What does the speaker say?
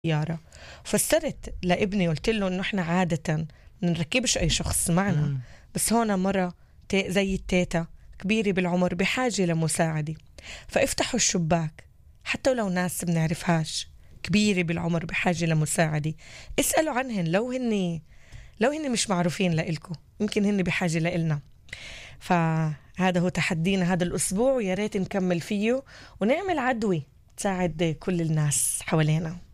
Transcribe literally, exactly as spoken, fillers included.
سيارة. فسرت لابني قلت له إنه إحنا عادة نركبش أي شخص معنا مم. بس هون مرة زي التيتا كبيرة بالعمر بحاجة لمساعدة، فافتحوا الشباك حتى لو ناس بنعرفهاش كبيرة بالعمر بحاجة لمساعدة، اسألوا عنهن لو هن لو هن مش معروفين لإلكو، يمكن هن بحاجة لإلنا. فهذا هو تحدينا هذا الأسبوع، ويا ريت نكمل فيه ونعمل عدوى تساعد كل الناس حوالينا.